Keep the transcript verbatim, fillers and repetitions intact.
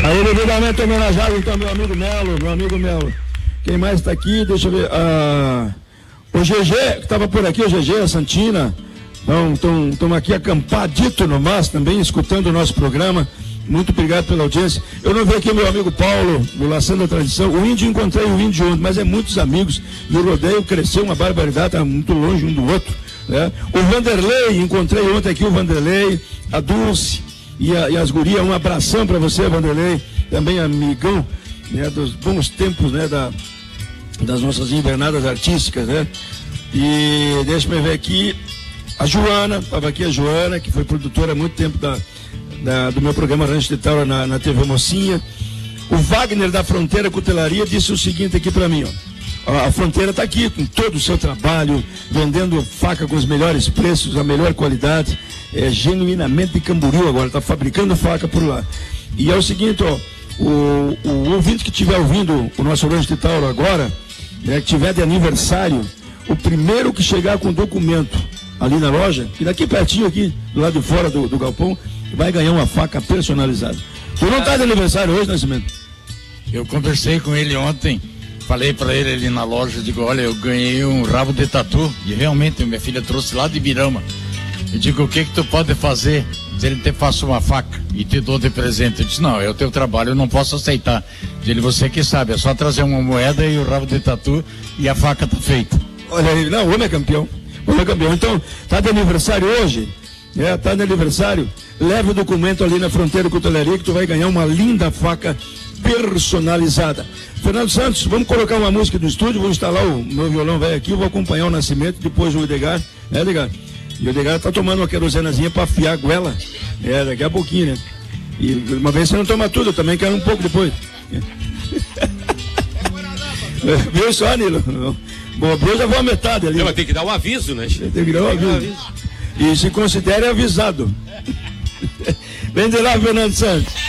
Aí, devidamente homenageado, então, meu amigo Melo, meu amigo Melo. Quem mais está aqui? Deixa eu ver. Ah, o G G, que estava por aqui, o G G, a Santina. Então, estamos aqui acampadito no Mas, também escutando o nosso programa. Muito obrigado pela audiência. Eu não vi aqui o meu amigo Paulo, do Laçando a Tradição. O índio, encontrei o índio ontem, mas é muitos amigos. E o rodeio cresceu uma barbaridade, está muito longe um do outro. Né? O Vanderlei, encontrei ontem aqui o Vanderlei, a Dulce e, a, e as gurias. Um abração para você, Vanderlei, também amigão, né, dos bons tempos, né, da, das nossas invernadas artísticas, né? E deixa eu ver aqui, a Joana, estava aqui a Joana, que foi produtora há muito tempo da, da, do meu programa Rancho de Taura na, na T V Mocinha. O Wagner da Fronteira Cutelaria disse o seguinte aqui para mim, ó. A Fronteira está aqui com todo o seu trabalho, vendendo faca com os melhores preços, a melhor qualidade, é genuinamente de Camboriú agora, está fabricando faca por lá. E é o seguinte, ó, o, o ouvinte que estiver ouvindo o nosso Rancho de Tauro agora, né, que tiver de aniversário, o primeiro que chegar com documento ali na loja, e daqui pertinho aqui, do lado de fora do, do galpão, vai ganhar uma faca personalizada. Tu não está de aniversário hoje, Nascimento? Eu conversei com ele ontem. Falei pra ele ali na loja, digo, olha, eu ganhei um rabo de tatu, e realmente minha filha trouxe lá de Birama. Eu digo, o que que tu pode fazer se ele te faça uma faca e te dou de presente? Eu disse, não, é o teu trabalho, eu não posso aceitar. Ele, você que sabe, é só trazer uma moeda e o rabo de tatu e a faca tá feita. Olha aí, não, o homem é campeão, o homem é campeão. Então, tá de aniversário hoje, é, tá de aniversário, leva o documento ali na Fronteira Cutelaria que tu vai ganhar uma linda faca personalizada. Fernando Santos, vamos colocar uma música do estúdio, vou instalar o meu violão velho aqui, vou acompanhar o Nascimento, depois o Edgar, né, Edgar? E o Edgar tá tomando uma querosenazinha para afiar a goela, é, daqui a pouquinho, né? E uma vez você não toma tudo, eu também quero um pouco depois. Viu só, Nilo? Bom, eu já vou a metade ali. Não, mas tem que dar um aviso, né? Tem que dar um aviso. E se considere avisado. Vem de lá, Fernando Santos.